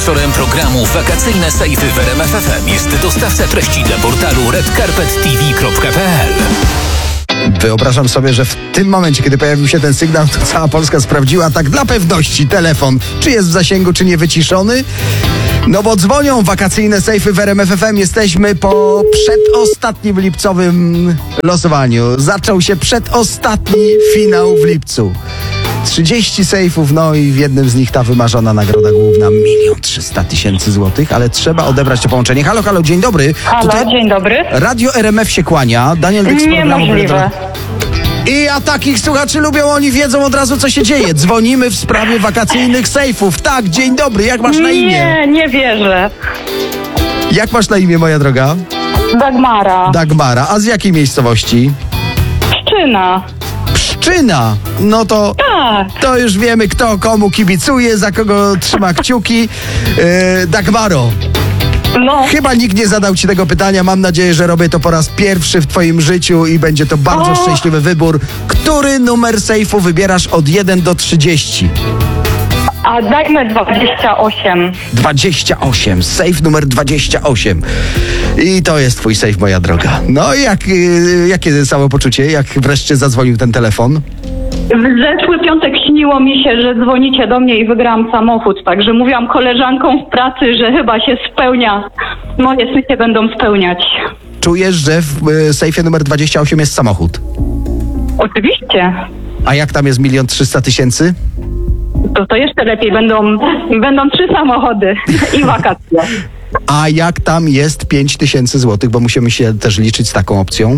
Sponsorem programu Wakacyjne Sejfy w RMF FM jest dostawca treści dla portalu redcarpettv.pl. Wyobrażam sobie, że w tym momencie, kiedy pojawił się ten sygnał, to cała Polska sprawdziła tak dla pewności telefon, czy jest w zasięgu, czy nie wyciszony. No bo dzwonią wakacyjne sejfy w RMF FM. Jesteśmy po przedostatnim lipcowym losowaniu. Zaczął się przedostatni finał w lipcu. 30 sejfów, no i w jednym z nich ta wymarzona nagroda główna 1 300 000 złotych, ale trzeba odebrać to połączenie. Halo, halo, dzień dobry. Halo, dzień dobry. Radio RMF się kłania. Daniel Dyk z programu Niemożliwe. I ja takich słuchaczy lubię, oni wiedzą od razu, co się dzieje. Dzwonimy w sprawie wakacyjnych sejfów. Tak, dzień dobry, jak masz na imię? Nie wierzę. Jak masz na imię, moja droga? Dagmara. Dagmara. A z jakiej miejscowości? Pszczyna. Pszczyna. No to... Tak. To już wiemy, kto komu kibicuje, za kogo trzyma kciuki. Dagmaro, No. chyba nikt nie zadał ci tego pytania. Mam nadzieję, że robię to po raz pierwszy w twoim życiu i będzie to bardzo szczęśliwy wybór. Który numer sejfu wybierasz od 1 do 30? A dajmy 28. 28. Sejf numer 28. I to jest twój sejf, moja droga. No i jakie samopoczucie, jak wreszcie zadzwonił ten telefon? W zeszły piątek śniło mi się, że dzwonicie do mnie i wygrałam samochód. Także mówiłam koleżankom w pracy, że chyba się spełnia. Moje sny się będą spełniać. Czujesz, że w sejfie numer 28 jest samochód? Oczywiście. A jak tam jest 1 300 000? To jeszcze lepiej. Będą 3 samochody i wakacje. A jak tam jest 5000 złotych, bo musimy się też liczyć z taką opcją?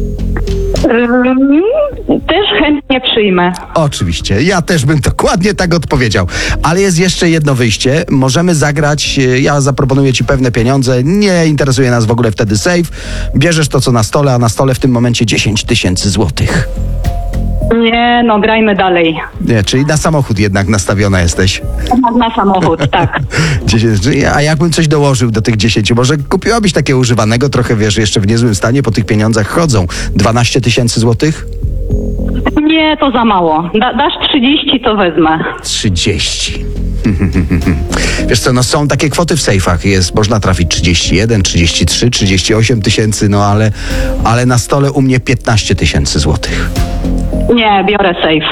Też chętnie przyjmę. Oczywiście, ja też bym dokładnie tak odpowiedział. Ale jest jeszcze jedno wyjście. Możemy zagrać, ja zaproponuję ci pewne pieniądze, nie interesuje nas w ogóle wtedy sejf. Bierzesz to, co na stole, a na stole w tym momencie 10 000 złotych. Nie, no grajmy dalej. Nie, czyli na samochód jednak nastawiona jesteś. Na samochód, tak. 10, a jakbym coś dołożył do tych 10? Może kupiłabyś takie używanego, trochę wiesz, jeszcze w niezłym stanie, po tych pieniądzach chodzą. 12 000 złotych? Nie, to za mało. Dasz 30, to wezmę. 30. Wiesz co, no są takie kwoty w sejfach. Można trafić 31, 33, 38 tysięcy, no ale na stole u mnie 15 000 złotych. Nie, biorę safe.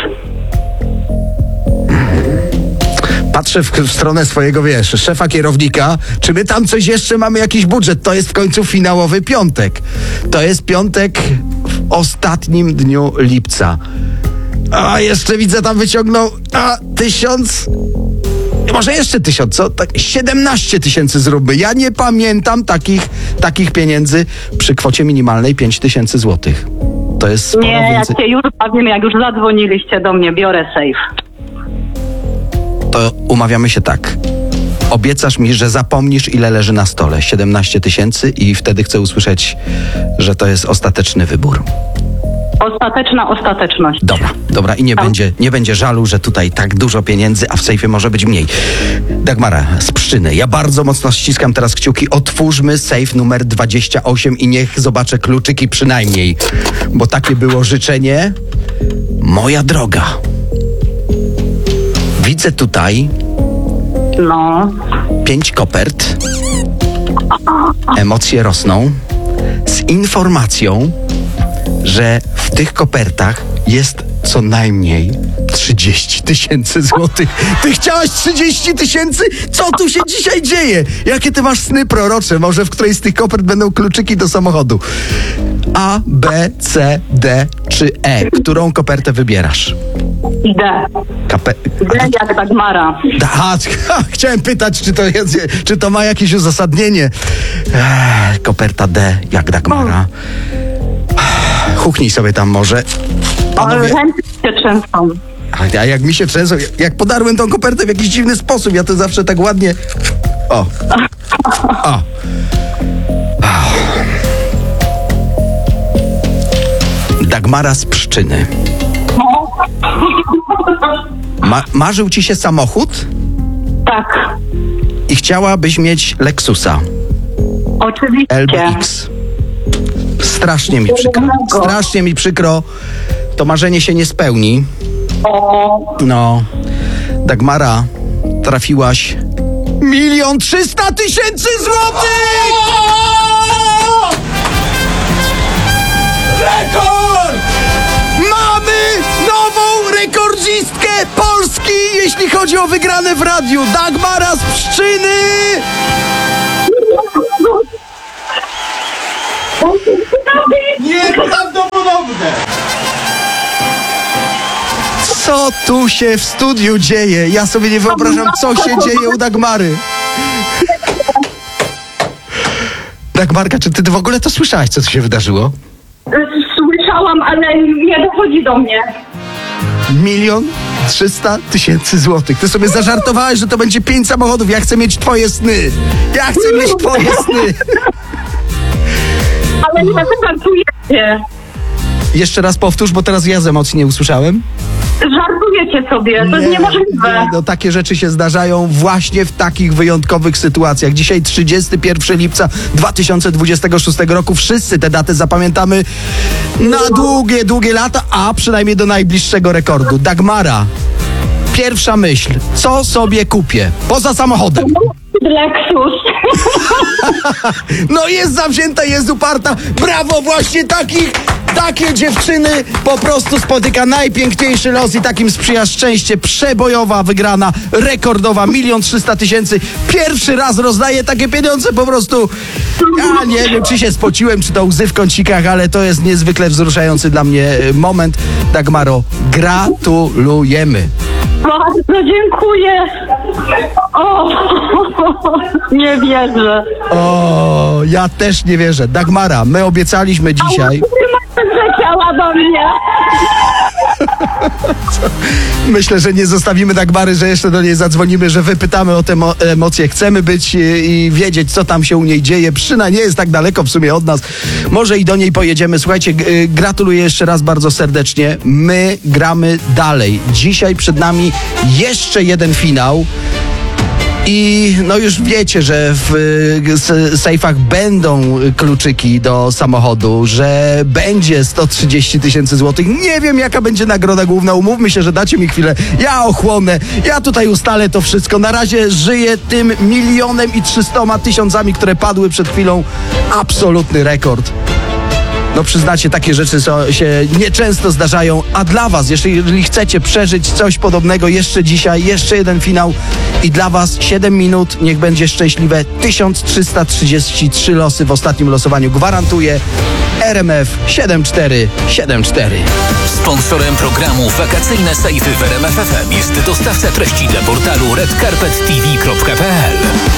Patrzę w stronę swojego, wiesz, szefa kierownika, czy my tam coś jeszcze mamy, jakiś budżet. To jest w końcu finałowy piątek. To jest piątek w ostatnim dniu lipca. A jeszcze widzę, tam wyciągnął 1000... Może jeszcze 1000, co? Tak 17 000 zróbmy. Ja nie pamiętam takich pieniędzy przy kwocie minimalnej 5000 złotych. To jest sporo Nie, więcej. jak się już bawimy, jak już zadzwoniliście do mnie, biorę safe. To umawiamy się tak. Obiecasz mi, że zapomnisz, ile leży na stole. 17 000 i wtedy chcę usłyszeć, że to jest ostateczny wybór. Ostateczna ostateczność. Dobra i nie będzie żalu, że tutaj tak dużo pieniędzy, a w sejfie może być mniej. Dagmara z Pszczyny, ja bardzo mocno ściskam teraz kciuki. Otwórzmy sejf numer 28 i niech zobaczę kluczyki przynajmniej. Bo takie było życzenie. Moja droga. Widzę tutaj 5 kopert. Emocje rosną. Z informacją, że w tych kopertach jest co najmniej 30 000 złotych. Ty chciałaś 30 000? Co tu się dzisiaj dzieje? Jakie ty masz sny prorocze? Może w którejś z tych kopert będą kluczyki do samochodu? A, B, C, D czy E? Którą kopertę wybierasz? D. D jak Dagmara. Chciałem pytać, czy to ma jakieś uzasadnienie. Koperta D jak Dagmara. Huchnij sobie tam może. Ale ręce się trzęsą. A jak mi się trzęsą, jak podarłem tą kopertę w jakiś dziwny sposób, ja to zawsze tak ładnie... O. Dagmara z Pszczyny. Marzył ci się samochód? Tak. I chciałabyś mieć Lexusa. Oczywiście. LBX. Strasznie mi przykro. To marzenie się nie spełni. No, Dagmara, trafiłaś 1 300 000 złotych! Rekord! Mamy nową rekordzistkę Polski, jeśli chodzi o wygrane w radiu. Dagmara z Pszczyny! Nieprawdopodobne! Co tu się w studiu dzieje? Ja sobie nie wyobrażam, co się dzieje u Dagmary. Dagmarka, czy ty w ogóle to słyszałaś, co tu się wydarzyło? Słyszałam, ale nie dochodzi do mnie. 1 300 000 złotych. Ty sobie zażartowałaś, że to będzie 5 samochodów. Ja chcę mieć twoje sny. Ja chcę mieć twoje sny. Ale nie żartujecie. Jeszcze raz powtórz, bo teraz ja z emocji nie usłyszałem. Żartujecie sobie, to jest niemożliwe. No, takie rzeczy się zdarzają właśnie w takich wyjątkowych sytuacjach. Dzisiaj 31 lipca 2026 roku. Wszyscy te daty zapamiętamy na długie, długie lata, a przynajmniej do najbliższego rekordu. Dagmara, pierwsza myśl. Co sobie kupię? Poza samochodem. Lexus. No jest zawzięta, jest uparta. Brawo, właśnie takie dziewczyny po prostu spotyka najpiękniejszy los i takim sprzyja szczęście. Przebojowa wygrana, rekordowa, 1 300 000. Pierwszy raz rozdaję takie pieniądze po prostu. Ja nie wiem, czy się spociłem, czy to łzy w kącikach, ale to jest niezwykle wzruszający dla mnie moment. Dagmaro, gratulujemy. Bardzo dziękuję. O, nie wierzę. O, ja też nie wierzę. Dagmara, my obiecaliśmy dzisiaj. Zleciała do mnie. Myślę, że nie zostawimy Dagmary, że jeszcze do niej zadzwonimy, że wypytamy o te emocje. Chcemy być i wiedzieć, co tam się u niej dzieje. Pszczyna nie jest tak daleko w sumie od nas. Może i do niej pojedziemy. Słuchajcie, gratuluję jeszcze raz bardzo serdecznie. My gramy dalej. Dzisiaj przed nami jeszcze jeden finał. I no już wiecie, że w sejfach będą kluczyki do samochodu, że będzie 130 000 złotych. Nie wiem, jaka będzie nagroda główna. Umówmy się, że dacie mi chwilę. Ja ochłonę. Ja tutaj ustalę to wszystko. Na razie żyję tym 1 300 000, które padły przed chwilą. Absolutny rekord. No przyznacie, takie rzeczy się nieczęsto zdarzają, a dla was, jeżeli chcecie przeżyć coś podobnego jeszcze dzisiaj, jeszcze jeden finał i dla was 7 minut, niech będzie szczęśliwe. 1333 losy w ostatnim losowaniu gwarantuje RMF 7474. Sponsorem programu Wakacyjne Sejfy w RMF FM jest dostawca treści dla portalu redcarpettv.pl.